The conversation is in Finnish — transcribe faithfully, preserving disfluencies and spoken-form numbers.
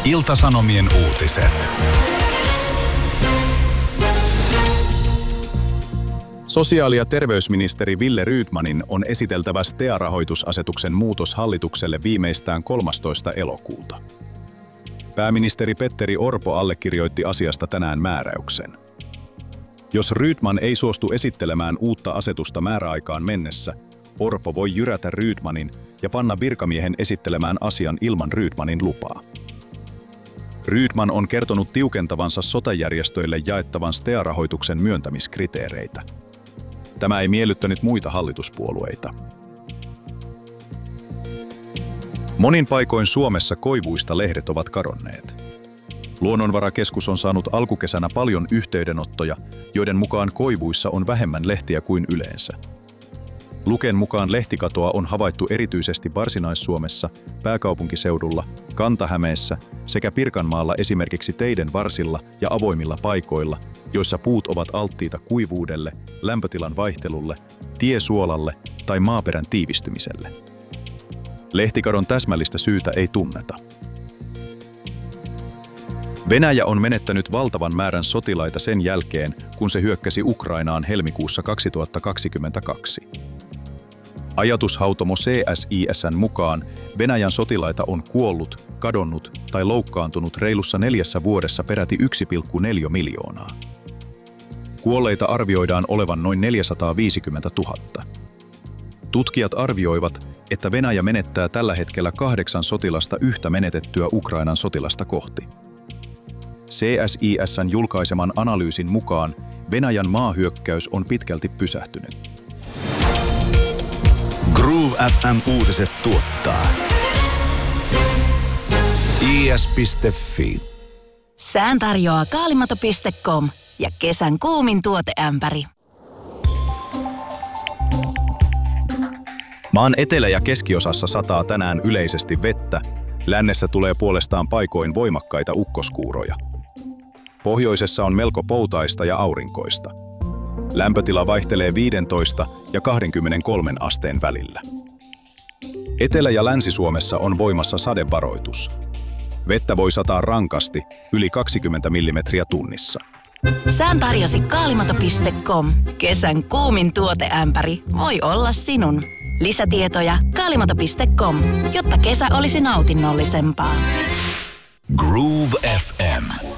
Ilta-Sanomien uutiset. Sosiaali- ja terveysministeri Wille Rydmanin on esiteltävä S T E A-rahoitusasetuksen muutos hallitukselle viimeistään kolmastoista elokuuta. Pääministeri Petteri Orpo allekirjoitti asiasta tänään määräyksen. Jos Rydman ei suostu esittelemään uutta asetusta määräaikaan mennessä, Orpo voi jyrätä Rydmanin ja panna virkamiehen esittelemään asian ilman Rydmanin lupaa. Rydman on kertonut tiukentavansa sote-järjestöille jaettavan S T E A-rahoituksen myöntämiskriteereitä. Tämä ei miellyttänyt muita hallituspuolueita. Monin paikoin Suomessa koivuista lehdet ovat kadonneet. Luonnonvarakeskus on saanut alkukesänä paljon yhteydenottoja, joiden mukaan koivuissa on vähemmän lehtiä kuin yleensä. Luken mukaan lehtikatoa on havaittu erityisesti Varsinais-Suomessa, pääkaupunkiseudulla, Kanta-Hämeessä sekä Pirkanmaalla esimerkiksi teiden varsilla ja avoimilla paikoilla, joissa puut ovat alttiita kuivuudelle, lämpötilan vaihtelulle, tiesuolalle tai maaperän tiivistymiselle. Lehtikadon täsmällistä syytä ei tunneta. Venäjä on menettänyt valtavan määrän sotilaita sen jälkeen, kun se hyökkäsi Ukrainaan helmikuussa kaksituhattakaksikymmentäkaksi. Ajatushautomo C S I S:n mukaan Venäjän sotilaita on kuollut, kadonnut tai loukkaantunut reilussa neljässä vuodessa peräti yksi pilkku neljä miljoonaa. Kuolleita arvioidaan olevan noin neljäsataaviisikymmentätuhatta. Tutkijat arvioivat, että Venäjä menettää tällä hetkellä kahdeksan sotilasta yhtä menetettyä Ukrainan sotilasta kohti. C S I S:n julkaiseman analyysin mukaan Venäjän maahyökkäys on pitkälti pysähtynyt. Groove F M-uutiset tuottaa I S piste F I. Sään tarjoaa kaalimato piste com ja kesän kuumin tuoteämpäri. Maan etelä- ja keskiosassa sataa tänään yleisesti vettä, lännessä tulee puolestaan paikoin voimakkaita ukkoskuuroja. Pohjoisessa on melko poutaista ja aurinkoista. Lämpötila vaihtelee viisitoista ja kaksikymmentäkolme asteen välillä. Etelä- ja Länsi-Suomessa on voimassa sadevaroitus. Vettä voi sataa rankasti, yli kaksikymmentä millimetriä tunnissa. Sään tarjosi kaalimato piste com. Kesän kuumin tuoteämpäri voi olla sinun. Lisätietoja kaalimato piste com, jotta kesä olisi nautinnollisempaa. Groove F M.